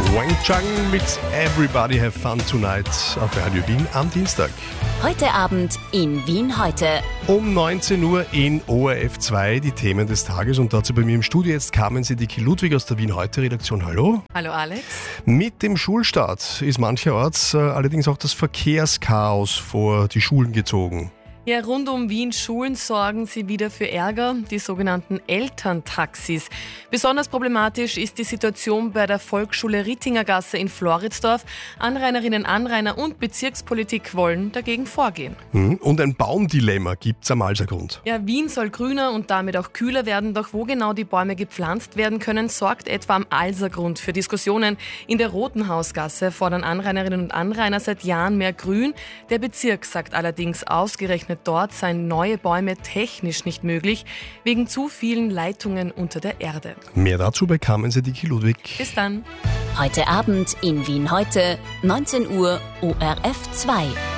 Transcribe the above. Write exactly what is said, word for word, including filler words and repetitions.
Wang Chang mit Everybody Have Fun Tonight auf Radio Wien am Dienstag. Heute Abend in Wien heute. Um neunzehn Uhr in O R F zwei die Themen des Tages und dazu bei mir im Studio jetzt Carmen Sedicki Ludwig aus der Wien heute Redaktion. Hallo. Hallo Alex. Mit dem Schulstart ist mancherorts äh, allerdings auch das Verkehrschaos vor die Schulen gezogen. Ja, rund um Wiens Schulen sorgen sie wieder für Ärger, die sogenannten Elterntaxis. Besonders problematisch ist die Situation bei der Volksschule Rittingergasse in Floridsdorf. Anrainerinnen, Anrainer und Bezirkspolitik wollen dagegen vorgehen. Und ein Baumdilemma gibt's am Alsergrund. Ja, Wien soll grüner und damit auch kühler werden, doch wo genau die Bäume gepflanzt werden können, sorgt etwa am Alsergrund für Diskussionen. In der Rotenhausgasse fordern Anrainerinnen und Anrainer seit Jahren mehr Grün. Der Bezirk sagt allerdings, ausgerechnet dort seien neue Bäume technisch nicht möglich, wegen zu vielen Leitungen unter der Erde. Mehr dazu bei Carmen Sedicki Ludwig. Bis dann. Heute Abend in Wien heute, neunzehn Uhr O R F zwei.